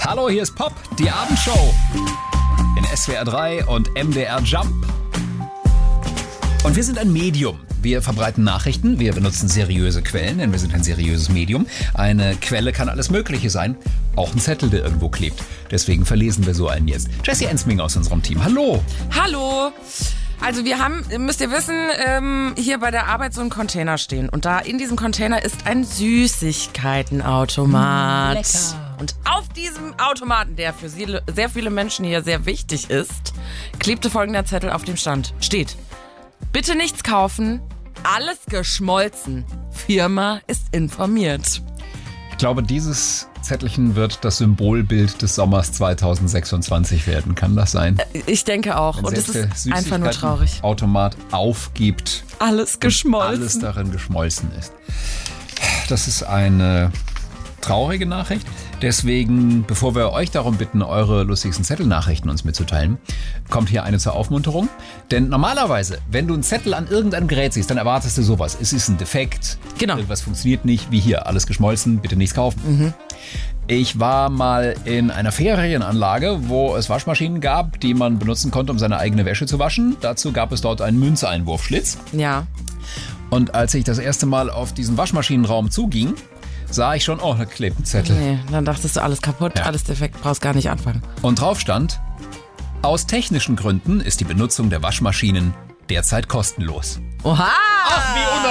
Hallo, hier ist Pop, die Abendshow in SWR 3 und MDR Jump. Und wir sind ein Medium. Wir verbreiten Nachrichten, wir benutzen seriöse Quellen, denn wir sind ein seriöses Medium. Eine Quelle kann alles Mögliche sein, auch ein Zettel, der irgendwo klebt. Deswegen verlesen wir so einen jetzt. Jessie Ensming aus unserem Team, hallo. Hallo. Also wir haben, müsst ihr wissen, hier bei der Arbeit so einen Container stehen. Und da in diesem Container ist ein Süßigkeitenautomat. Lecker. Und auf diesem Automaten, der für sehr viele Menschen hier sehr wichtig ist, klebte folgender Zettel auf dem Stand. Steht: Bitte nichts kaufen, alles geschmolzen. Firma ist informiert. Ich glaube, dieses Zettelchen wird das Symbolbild des Sommers 2026 werden. Kann das sein? Ich denke auch. Wenn Und es selbst ist der einfach nur traurig. Automat aufgibt. Alles geschmolzen. Alles darin geschmolzen ist. Das ist eine traurige Nachricht. Deswegen, bevor wir euch darum bitten, eure lustigsten Zettelnachrichten uns mitzuteilen, kommt hier eine zur Aufmunterung. Denn normalerweise, wenn du einen Zettel an irgendeinem Gerät siehst, dann erwartest du sowas. Es ist ein Defekt, Genau. Irgendwas funktioniert nicht, wie hier, alles geschmolzen, bitte nichts kaufen. Ich war mal in einer Ferienanlage, wo es Waschmaschinen gab, die man benutzen konnte, um seine eigene Wäsche zu waschen. Dazu gab es dort einen Münzeinwurfschlitz. Ja. Und als ich das erste Mal auf diesen Waschmaschinenraum zuging, sah ich schon, oh, da klebt ein Zettel. Nee, dann dachtest du, alles kaputt, Ja. alles defekt, brauchst gar nicht anfangen. Und drauf stand: Aus technischen Gründen ist die Benutzung der Waschmaschinen derzeit kostenlos. Oha! Ach, wie